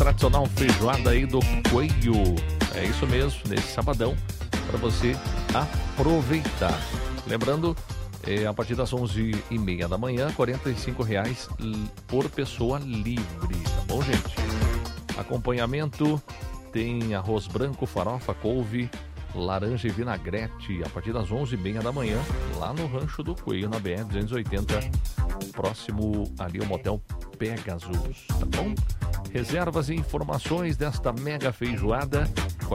tradicional feijoada aí do Coelho. É isso mesmo, nesse sabadão, para você aproveitar. Lembrando, a partir das 11h30 da manhã, R$ 45,00 por pessoa livre, tá bom, gente? Acompanhamento tem arroz branco, farofa, couve, laranja e vinagrete, a partir das 11h30 da manhã, lá no Rancho do Coelho, na BR-280, próximo ali ao motel Pegasus, tá bom? Reservas e informações desta mega feijoada,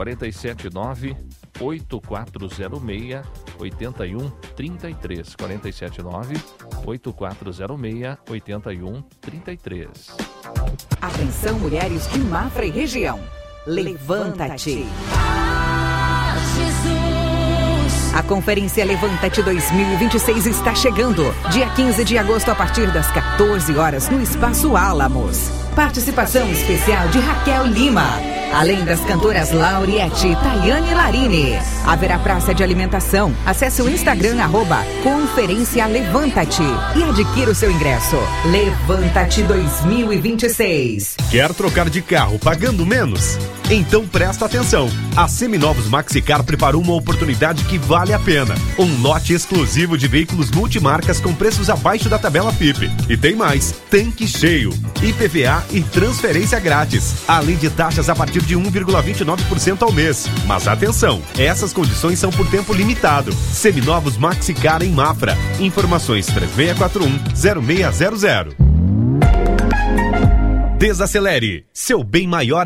479-8406-8133. 479-8406-8133. Atenção, mulheres de Mafra e região. Levanta-te. A Conferência Levanta-te 2026 está chegando. Dia 15 de agosto, a partir das 14 horas, no Espaço Álamos. Participação especial de Raquel Lima. Além das cantoras Lauriette e Tayane Larini. Haverá praça de alimentação. Acesse o Instagram @Conferência Levanta-te e adquira o seu ingresso. Levanta-te 2026. Quer trocar de carro pagando menos? Então presta atenção. A Seminovos Maxicar preparou uma oportunidade que vale a pena. Um lote exclusivo de veículos multimarcas com preços abaixo da tabela FIPE. E tem mais, tanque cheio, IPVA e transferência grátis. Além de taxas a partir de 1,29% ao mês. Mas atenção, essas condições são por tempo limitado. Seminovos Maxicar em Mafra. Informações 3641-0600. Desacelere, seu bem maior